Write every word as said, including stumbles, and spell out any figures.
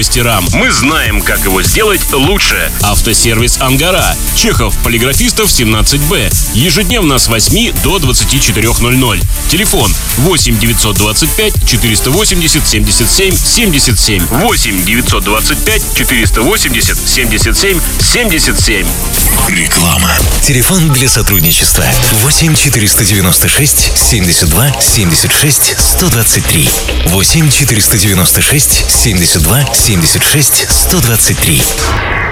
мастерам. Мы знаем, как его сделать лучше. Автосервис «Ангара». Чехов, Полиграфистов, семнадцать Б. Ежедневно с восьми до двадцати четырёх ноль-ноль. Телефон восемь девятьсот двадцать пять четыреста восемьдесят семьдесят семь семьдесят семь. восемь девятьсот двадцать пять четыреста восемьдесят семьдесят семь семьдесят семь. Реклама. Телефон для сотрудничества восемь четыреста девяносто шесть семьдесят два семьдесят шесть сто двадцать три. восемь четыреста девяносто шесть семьдесят два семьдесят шесть сто двадцать три.